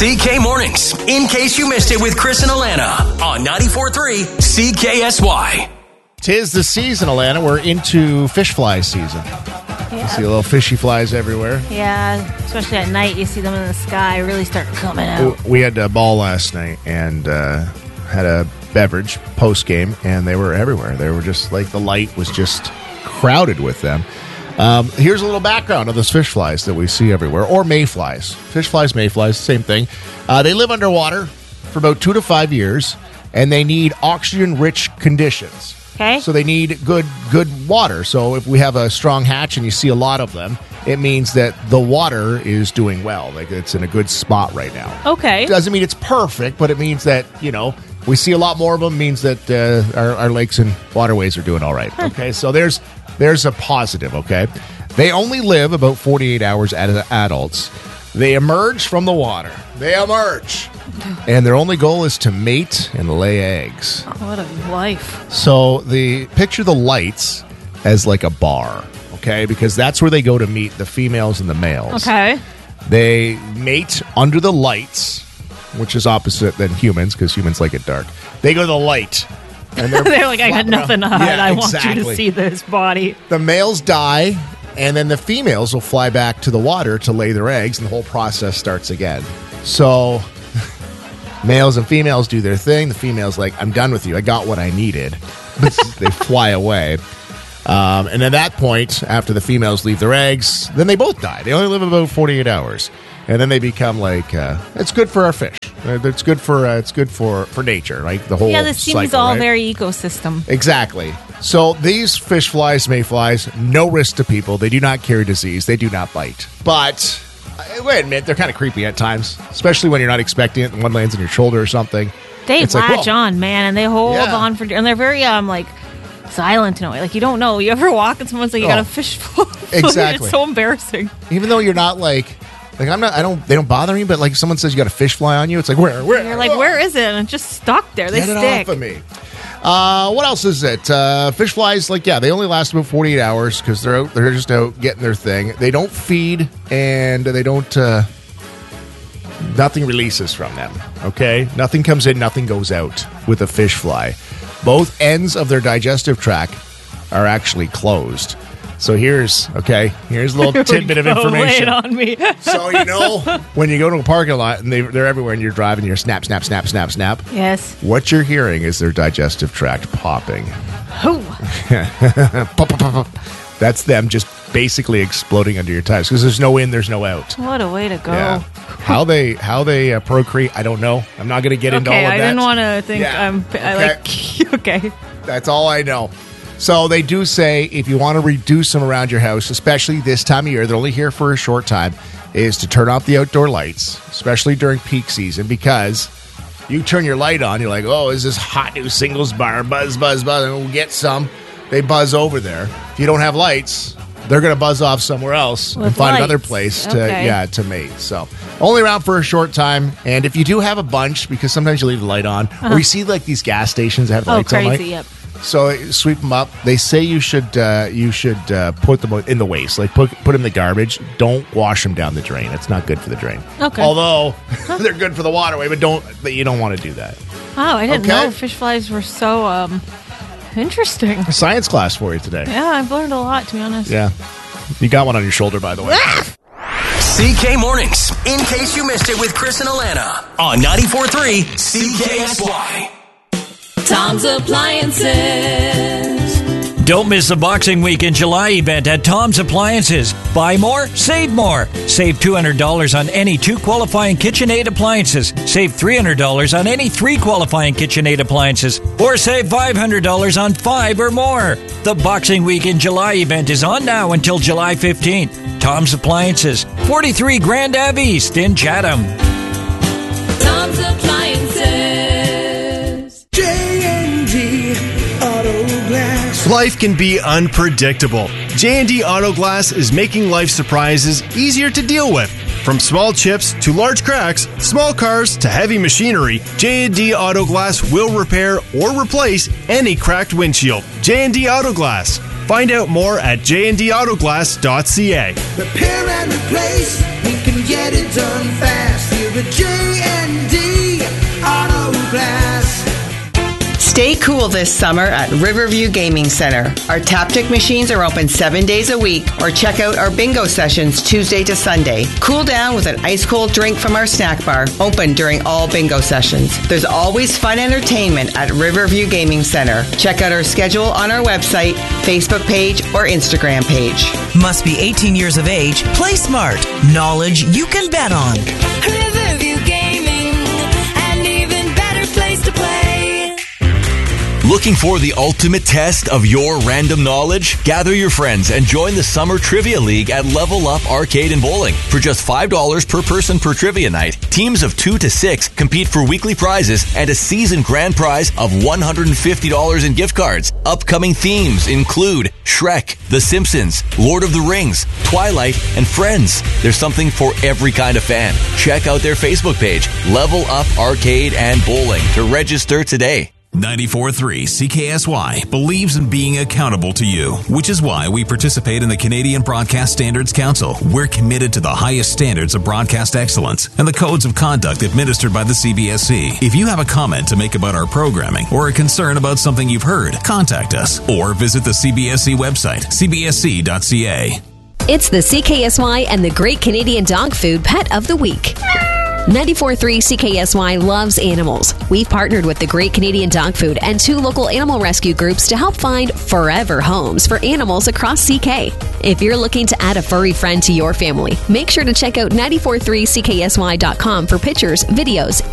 CK Mornings, in case you missed it with Chris and Alana on 94.3 CKSY. 'Tis the season, Alana. We're into fish fly season. You see little fishy flies everywhere. Yeah, especially at night, you see them in the sky really start coming out. We had a ball last night and had a beverage post-game, and they were everywhere. They were just like the light was just crowded with them. Here's a little background of those fish flies that we see everywhere, or mayflies. Fish flies, mayflies, same thing. They live underwater for about 2 to 5 years, and they need oxygen-rich conditions. Okay. So they need good water. So if we have a strong hatch and you see a lot of them, it means that the water is doing well. Like it's in a good spot right now. Okay. Doesn't mean it's perfect, but it means that, we see a lot more of them, means that our lakes and waterways are doing all right. Okay, so there's a positive, okay? They only live about 48 hours as adults. They emerge from the water. They emerge. And their only goal is to mate and lay eggs. What a life. So picture the lights as like a bar, okay? Because that's where they go to meet the females and the males. Okay. They mate under the lights, which is opposite than humans, because humans like it dark. They go to the light. And they're like, I got nothing to hide. Yeah, I want you exactly. to see this body. The males die, and then the females will fly back to the water to lay their eggs, and the whole process starts again. So males and females do their thing. The female's like, I'm done with you. I got what I needed. They fly away. And at that point, after the females leave their eggs, then they both die. They only live about 48 hours. And then they become like, it's good for our fish. It's good for nature, like the whole Yeah, this seems cycle, all right? very ecosystem. Exactly. So these fish flies, mayflies, no risk to people. They do not carry disease. They do not bite. But I admit, they're kind of creepy at times, especially when you're not expecting it and one lands on your shoulder or something. They It's like, latch whoa. on, man, and they hold Yeah. on and they're very silent in a way. Like you don't know. You ever walk and someone's like, you got a fish full of food? Exactly. It's so embarrassing. Even though you're not they don't bother me, but like if someone says you got a fish fly on you, it's like, where? You're like, where is it? And it's just stuck there. They Get stick. it off of me. What else is it? Fish flies, they only last about 48 hours because they're just out getting their thing. They don't feed, and they don't. Nothing releases from them. Okay, nothing comes in, nothing goes out with a fish fly. Both ends of their digestive tract are actually closed. So here's a little tidbit of information. Lay it on me. So when you go to a parking lot and they're everywhere and you're driving, you're snap, snap, snap, snap, snap. Yes. What you're hearing is their digestive tract popping. Oh. Pop, pop, pop, pop. That's them just basically exploding under your tires because there's no in, there's no out. What a way to go. Yeah. How they procreate, I don't know. I'm not going to get into all of that. I didn't want to think Yeah. Okay. That's all I know. So they do say if you want to reduce them around your house, especially this time of year, they're only here for a short time, is to turn off the outdoor lights, especially during peak season, because you turn your light on, you're like, oh, is this hot new singles bar? Buzz, buzz, buzz, and we'll get some. They buzz over there. If you don't have lights, they're going to buzz off somewhere else and find another place to mate. So only around for a short time. And if you do have a bunch, because sometimes you leave the light on, or you see like these gas stations that have lights all night. Yep. So sweep them up. They say you should put them in the waste, like put them in the garbage. Don't wash them down the drain. It's not good for the drain. Okay. Although they're good for the waterway, but you don't want to do that. Oh, I didn't know fish flies were so interesting. A science class for you today. Yeah, I've learned a lot, to be honest. Yeah, you got one on your shoulder, by the way. CK Mornings, in case you missed it with Chris and Alana on 94.3 CKSY. Tom's Appliances. Don't miss the Boxing Week in July event at Tom's Appliances. Buy more, save more. Save $200 on any 2 qualifying KitchenAid appliances. Save $300 on any 3 qualifying KitchenAid appliances. Or save $500 on 5 or more. The Boxing Week in July event is on now until July 15th. Tom's Appliances, 43 Grand Ave East in Chatham. Tom's Appliances. J&D Auto Glass. Life can be unpredictable. J&D Auto Glass is making life surprises easier to deal with. From small chips to large cracks, small cars to heavy machinery, J&D Auto Glass will repair or replace any cracked windshield. J&D Auto Glass. Find out more at jndautoglass.ca. Repair and replace, we can get it done fast. Here at J&D Stay cool this summer at Riverview Gaming Center. Our Taptic machines are open 7 days a week, or check out our bingo sessions Tuesday to Sunday. Cool down with an ice-cold drink from our snack bar, open during all bingo sessions. There's always fun entertainment at Riverview Gaming Center. Check out our schedule on our website, Facebook page, or Instagram page. Must be 18 years of age. Play smart. Knowledge you can bet on. Riverview Gaming, an even better place to play. Looking for the ultimate test of your random knowledge? Gather your friends and join the Summer Trivia League at Level Up Arcade and Bowling. For just $5 per person per trivia night, teams of 2 to 6 compete for weekly prizes and a season grand prize of $150 in gift cards. Upcoming themes include Shrek, The Simpsons, Lord of the Rings, Twilight, and Friends. There's something for every kind of fan. Check out their Facebook page, Level Up Arcade and Bowling, to register today. 94.3 CKSY believes in being accountable to you, which is why we participate in the Canadian Broadcast Standards Council. We're committed to the highest standards of broadcast excellence and the codes of conduct administered by the CBSC. If you have a comment to make about our programming or a concern about something you've heard, contact us or visit the CBSC website, cbsc.ca. It's the CKSY and the Great Canadian Dog Food Pet of the Week. 94.3 CKSY loves animals. We've partnered with the Great Canadian Dog Food and 2 local animal rescue groups to help find forever homes for animals across CK. If you're looking to add a furry friend to your family, make sure to check out 94.3CKSY.com for pictures, videos,